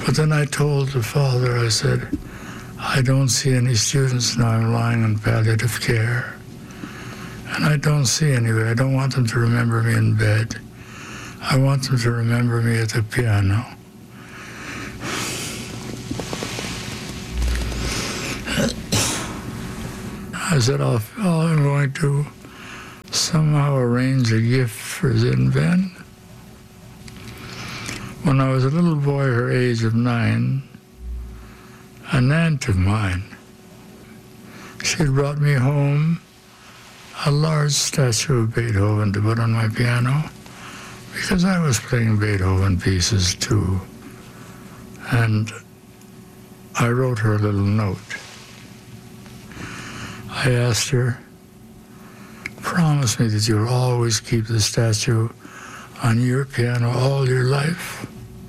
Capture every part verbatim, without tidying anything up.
But then I told the father, I said, I don't see any students now. I'm lying in palliative care. And I don't see anybody. I don't want them to remember me in bed. I want them to remember me at the piano. I said, oh, I'm going to somehow arrange a gift for Zinben. When I was a little boy, her age of nine, an aunt of mine, she had brought me home a large statue of Beethoven to put on my piano, because I was playing Beethoven pieces too. And I wrote her a little note. I asked her, promise me that you'll always keep the statue on your piano all your life.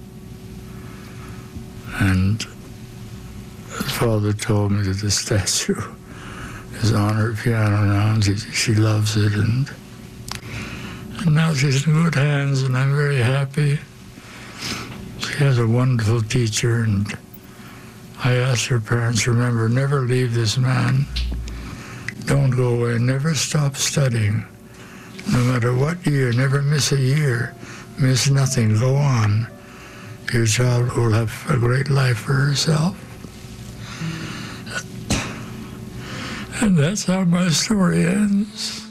And the father told me that the statue is on her piano now, and she, she loves it, and, and now she's in good hands, and I'm very happy. She has a wonderful teacher, and I asked her parents, remember, never leave this man. Don't go away, never stop studying. No matter what year, never miss a year, miss nothing, go on. Your child will have a great life for herself. And that's how my story ends.